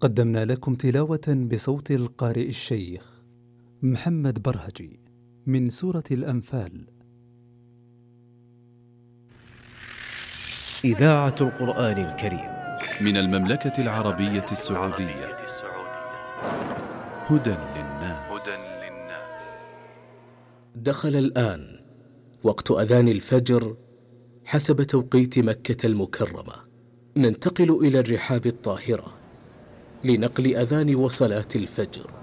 قدمنا لكم تلاوة بصوت القارئ الشيخ محمد برهجي من سورة الأنفال. إذاعة القرآن الكريم من المملكة العربية السعودية. هدى للناس. دخل الآن وقت أذان الفجر حسب توقيت مكة المكرمة. ننتقل إلى الرحاب الطاهرة لنقل أذان وصلاة الفجر.